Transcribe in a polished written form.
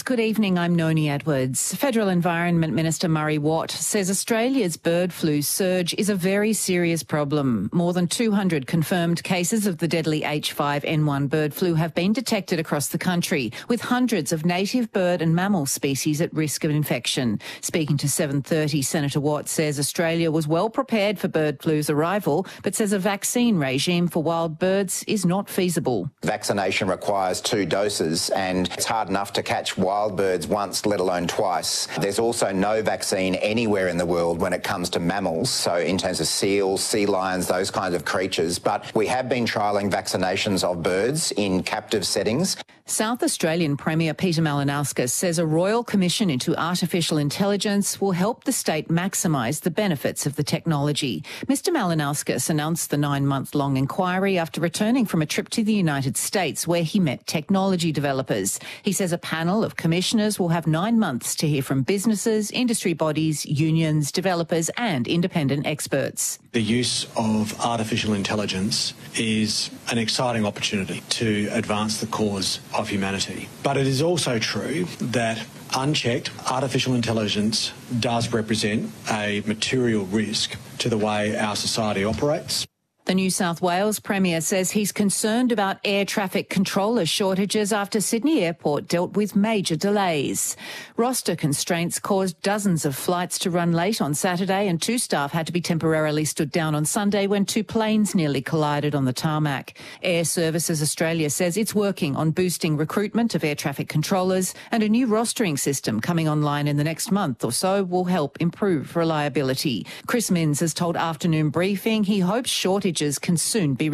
Good evening, I'm Noni Edwards. Federal Environment Minister Murray Watt says Australia's bird flu surge is a very serious problem. More than 200 confirmed cases of the deadly H5N1 bird flu have been detected across the country, with hundreds of native bird and mammal species at risk of infection. Speaking to 7:30, Senator Watt says Australia was well prepared for bird flu's arrival, but says a vaccine regime for wild birds is not feasible. Vaccination requires 2 doses, and it's hard enough to catch wild birds once, let alone twice. There's also no vaccine anywhere in the world when it comes to mammals, so in terms of seals, sea lions, those kinds of creatures. But we have been trialling vaccinations of birds in captive settings. South Australian Premier Peter Malinauskas says a royal commission into artificial intelligence will help the state maximise the benefits of the technology. Mr Malinauskas announced the 9-month-long inquiry after returning from a trip to the United States where he met technology developers. He says a panel of commissioners will have 9 months to hear from businesses, industry bodies, unions, developers and independent experts. The use of artificial intelligence is an exciting opportunity to advance the cause of humanity. But it is also true that unchecked, artificial intelligence does represent a material risk to the way our society operates. The New South Wales Premier says he's concerned about air traffic controller shortages after Sydney Airport dealt with major delays. Roster constraints caused dozens of flights to run late on Saturday, and 2 staff had to be temporarily stood down on Sunday when 2 planes nearly collided on the tarmac. Air Services Australia says it's working on boosting recruitment of air traffic controllers, and a new rostering system coming online in the next month or so will help improve reliability. Chris Minns has told Afternoon Briefing he hopes shortages can soon be